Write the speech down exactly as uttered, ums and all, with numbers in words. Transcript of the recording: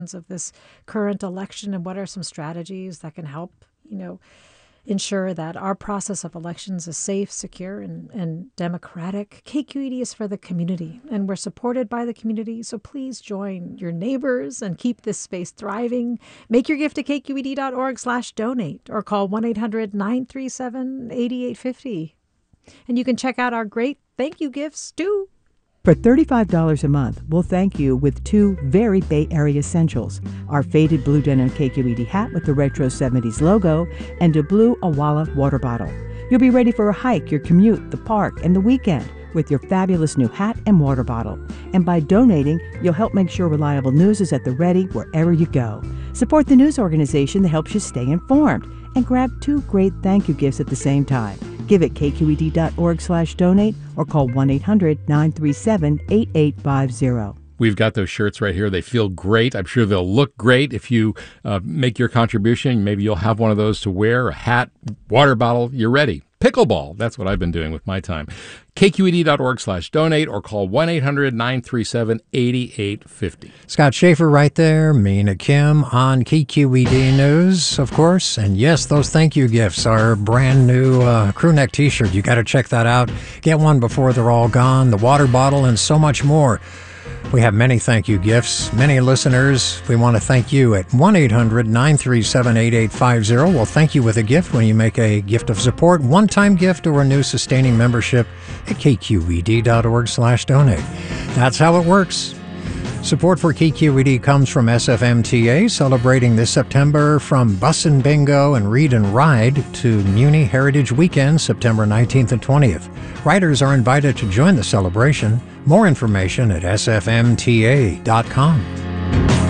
of this current election and what are some strategies that can help, you know, ensure that our process of elections is safe, secure, and, and democratic. K Q E D is for the community, and we're supported by the community, so please join your neighbors and keep this space thriving. Make your gift at k q e d dot org slash donate or call one eight hundred nine three seven eight eight five zero. And you can check out our great thank you gifts, too. For thirty-five dollars a month, we'll thank you with two very Bay Area essentials, our faded blue denim K Q E D hat with the retro seventies logo and a blue Awala water bottle. You'll be ready for a hike, your commute, the park, and the weekend with your fabulous new hat and water bottle. And by donating, you'll help make sure reliable news is at the ready wherever you go. Support the news organization that helps you stay informed and grab two great thank you gifts at the same time. Give at k q e d dot org slash donate or call one eight hundred nine three seven eight eight five zero. We've got those shirts right here. They feel great. I'm sure they'll look great if you uh, make your contribution. Maybe you'll have one of those to wear, a hat, water bottle. You're ready. Pickleball. That's what I've been doing with my time. k q e d dot org slash donate or call one eight hundred nine three seven eight eight five zero. Scott Schaefer right there, Mina Kim on K Q E D News, of course. And yes, those thank you gifts are brand new uh, crew neck t-shirt. You got to check that out. Get one before they're all gone. The water bottle and so much more. We have many thank you gifts, many listeners. We want to thank you at one eight hundred nine three seven eight eight five zero. We'll thank you with a gift when you make a gift of support, one-time gift, or a new sustaining membership at k q e d dot org slash donate. That's how it works. Support for K Q E D comes from S F M T A, celebrating this September from Bus and Bingo and Read and Ride to Muni Heritage Weekend, September nineteenth and twentieth. Riders are invited to join the celebration. More information at s f m t a dot com.